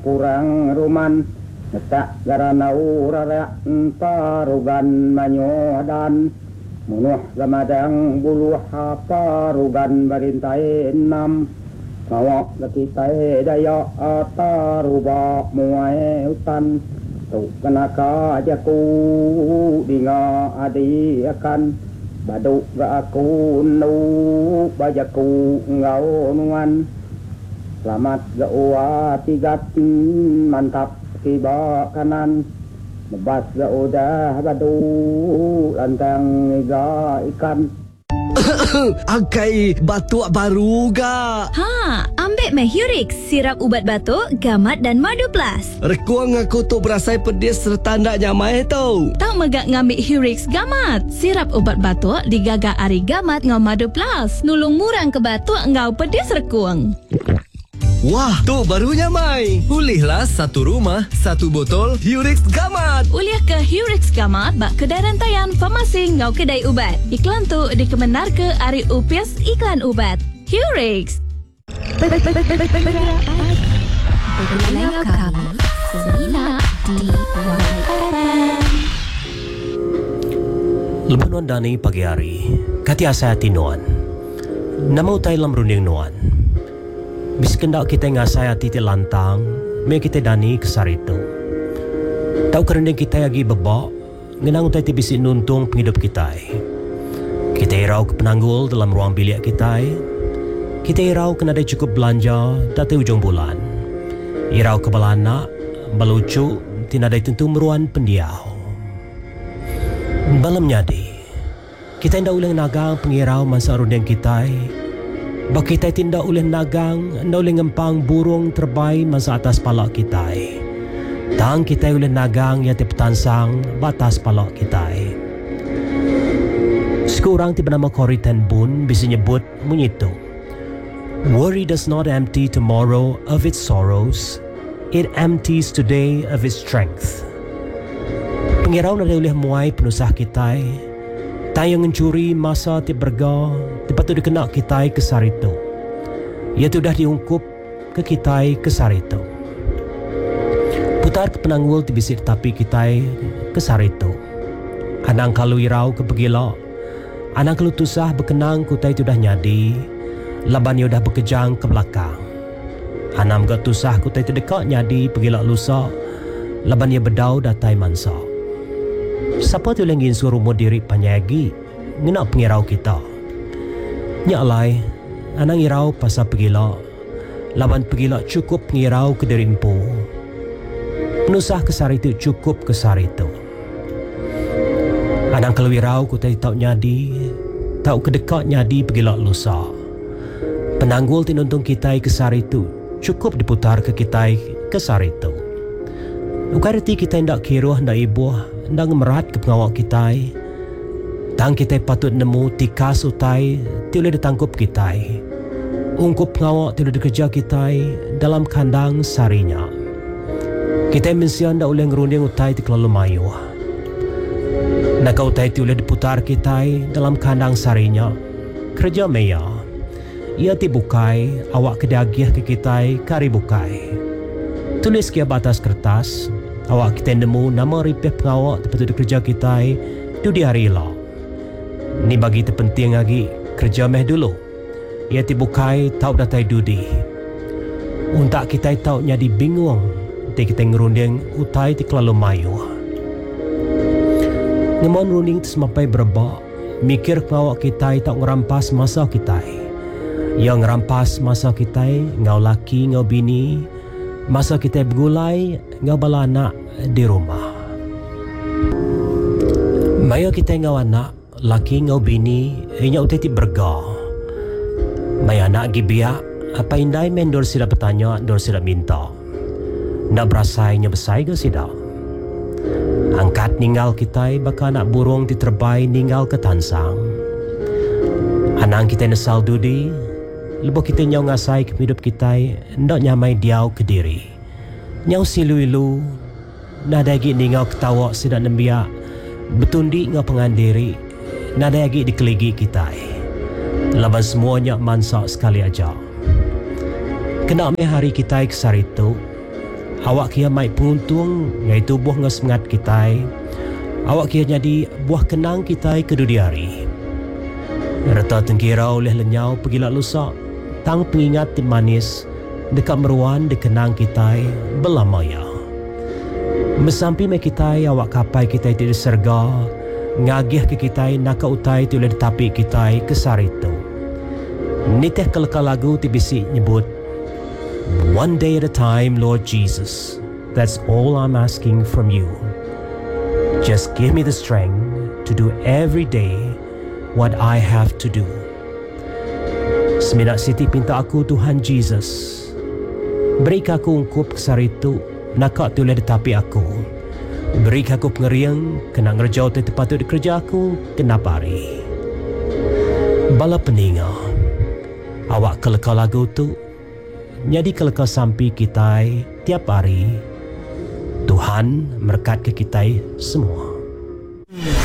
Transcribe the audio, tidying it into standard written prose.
kurang ruman tak garana urara parugan manyodan munuh gamadang buluh parugan barintai enam ngawak lakitai daya ataruba muai utan tu kenaka jaku dinga adi akan baduk ga aku nu bajaku ngau nuan selamat ga uwa tigat mantap tiba kanan nebas ga udah badu lantang iga ikan. Angkai batuk baru ga. Ha, ambil Mahurix, sirap ubat batuk, gamat dan madu plus. Rekuang aku tu berasai pedis serta ndak nyamai tau. Tak megak ngambil Hurix gamat. Sirap ubat batuk digagak ari gamat ngau madu plus. Nulung murang ke batuk ngau pedis rekuang. Wah, tu barunya Mai. Pulihlah satu rumah, satu botol Hurix Gamat. Uliah ke Hurix Gamat bak kedai rantaian farmasi ngau kedai ubat. Iklan tu dikemenar ke Ari Upias Iklan Ubat. Hurix. Lebanon dani pagi hari. Kati asa hati nuan. Nama utai lam runding nuan. Biskendak kita ngasai hati ti lantang, me kita dani kesar itu. Tahu kerendeng kita lagi bebak, ngenang utai ti bisik nuntung penghidup kita. Kita irau ke penanggul dalam ruang bilik kita. Kita irau kena ada cukup belanja dati ujung bulan. Irau ke balanak, balucu, tina ada tentu meruan pendiau. Balam nyadi, kita indah ulang nagang pengirau masa rundeng kita. Bak kita tindak oleh nagang, ndak oleh ngempang burung terbai masa atas palak kita. Tang kita oleh nagang yang terpetansang batas palak kita. Sekurang tiba nama Corrigan Bun bisa nyebut menyitu. Worry does not empty tomorrow of its sorrows. It empties today of its strength. Pengirau nada oleh muai penusah kita. Tayang mencuri masa ti berga, patut dikena kita kesar itu. Ia tu dah diungkup ke kita kesar itu. Putar ke penanggul ti bisik tapi kita kesar itu. Anang kalau irau ke pegila, anang kalau tusah berkenang kutai tu dah nyadi, laban ia dah berkejang ke belakang. Anam gak tusah kutai tu dekat nyadi pegila lusa, laban ia bedau datai mansa. Siapa tu lagi suruh diri panyagi ngena pengirau kita. Nyak lai, anang irau pasal pegila. Laban pegila cukup pengirau ke diri empu. Penusah kesar itu cukup kesar itu. Anang kalau irau ku tak tahu nyadi, tahu kedekat nyadi pegila lusa. Penanggul tinuntung kita kesar itu cukup diputar ke kita kesar itu. Ukariti kita hendak kiruh hendak ibuh, hendak merat ke pengawak kita. Tang kita patut nemu tikas utai, tiada ditangkup kita. Ungkup pengawak tiada dikerja kita dalam kandang sarinya. Kita mensian hendak oleh ngerunding utai ti kelalu mayu. Nak utai tiada diputar kita dalam kandang sarinya. Kerja meya. Ia ti bukai, awak kedagih ke kita kari bukai. Tulis ke batas kertas. Awak kita nemu nama ripeh pengawak patut kerja kita tu di hari lah. Ni bagi terpenting lagi kerja meh dulu. Ia tibukai tahu datai dudi. Untak kita tahu nyadi bingung. Ti kita ngerunding utai ti kelalu mayu. Ngemon runding tu semampai berebak. Mikir pengawak kita tak ngerampas masa kita. Yang ngerampas masa kita ngau laki ngau bini. Masa kita bergulai, ngau bala anak di rumah. Maya kita ngau anak, laki ngau bini, inya utai ti berga. Maya anak gibiak, apa indai men dor sida bertanya, dor sida minta. Ndak berasainya besai ke sida? Angkat ninggal kita, baka anak burung ti terbai ninggal ke tansang. Anang kita nesal dudi, Lepas kita nyau ngasai ke hidup kita, ndak nyamai diau ke diri. Nyau silu-ilu, nada lagi ni ngau ketawa sedang nembiak, betundi ngau pengandiri, nada lagi dikeligi kita. Laban semuanya mansak sekali aja. Kena me hari kita kesar itu, Awak kia mai penguntung ngai tubuh ngai semangat kita. Awak kia jadi buah kenang kita kedua hari. Rata tengkira oleh lenyau pergi lusa, tang pengingat tim manis dekat meruan dikenang kita belamaya. Mesampi me kita awak kapai kita tidak serga, ngagih ke kita nak utai tu oleh tapi kita kesaritu. Niteh kelakar lagu tibisi nyebut, one day at a time, Lord Jesus. That's all I'm asking from you. Just give me the strength to do every day what I have to do. Seminat Siti pinta aku Tuhan Jesus, beri aku ungkup kesaritu nak tu oleh tapi aku. Beri aku pengeriang kena ngerjau tu patut dikerja aku kena pari. Bala peninga, awak kelakar lagu tu jadi kelakar sampai kita tiap hari. Tuhan berkat ke kita semua.